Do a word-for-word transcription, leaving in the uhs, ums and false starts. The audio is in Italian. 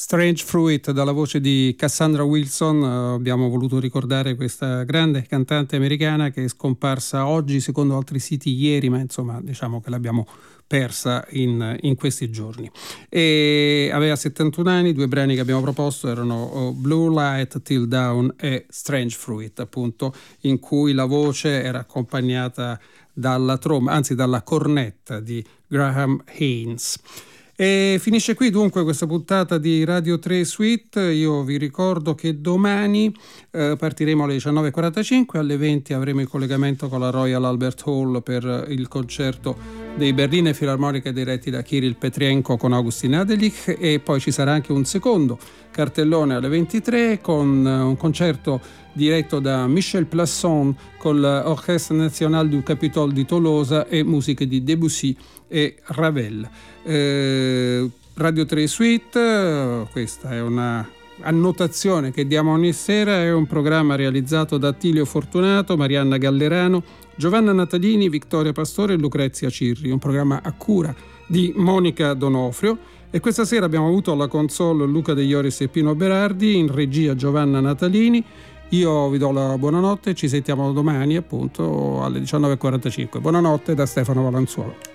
Strange Fruit dalla voce di Cassandra Wilson. Uh, abbiamo voluto ricordare questa grande cantante americana che è scomparsa oggi, secondo altri siti ieri, ma insomma diciamo che l'abbiamo persa in, in questi giorni. E aveva settantuno anni. Due brani che abbiamo proposto erano Blue Light Till Dawn e Strange Fruit, appunto, in cui la voce era accompagnata dalla tromba, anzi dalla cornetta di Graham Haynes. E finisce qui dunque questa puntata di Radio tre Suite. Io vi ricordo che domani eh, partiremo alle diciannove e quarantacinque, alle venti avremo il collegamento con la Royal Albert Hall per il concerto dei Berliner Philharmoniker diretti da Kirill Petrienko con Augustin Adelich, e poi ci sarà anche un secondo cartellone alle ventitré con un concerto diretto da Michel Plasson con l'Orchestre National du Capitole di Tolosa e musiche di Debussy e Ravel. Eh, Radio tre Suite, questa è una annotazione che diamo ogni sera, è un programma realizzato da Attilio Fortunato, Marianna Gallerano, Giovanna Natalini, Vittoria Pastore e Lucrezia Cirri, un programma a cura di Monica Donofrio. E questa sera abbiamo avuto alla console Luca De Ioris e Pino Berardi, in regia Giovanna Natalini. Io vi do la buonanotte, ci sentiamo domani appunto alle diciannove e quarantacinque. Buonanotte da Stefano Valanzuolo.